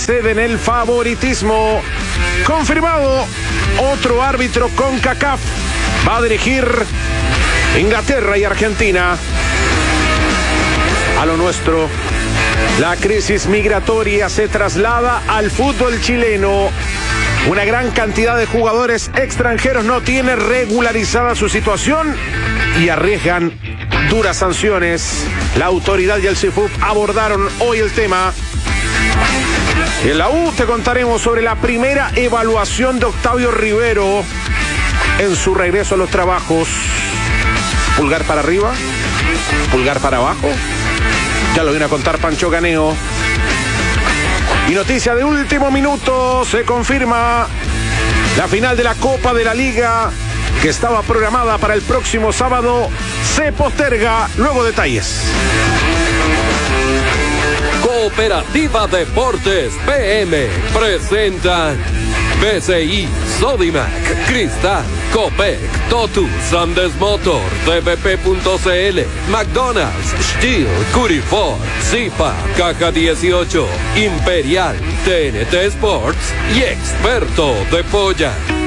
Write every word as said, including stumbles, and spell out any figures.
ceden el favoritismo. Confirmado, otro árbitro CONCACAF va a dirigir Inglaterra y Argentina. A lo nuestro, la crisis migratoria se traslada al fútbol chileno. Una gran cantidad de jugadores extranjeros no tiene regularizada su situación y arriesgan duras sanciones. La autoridad y el C I F U B abordaron hoy el tema. En la U te contaremos sobre la primera evaluación de Octavio Rivero en su regreso a los trabajos. Pulgar para arriba, pulgar para abajo. Ya lo viene a contar Pancho Caneo. Y noticia de último minuto, se confirma la final de la Copa de la Liga, que estaba programada para el próximo sábado, se posterga. Luego detalles. Cooperativa Deportes P M presenta B C I, Sodimac, Cristal, Copec, Totus, Andes Motor, D B P punto C L, McDonald's, Steel, Curifor, Zipa, Caja dieciocho, Imperial, T N T Sports y Experto de Polla.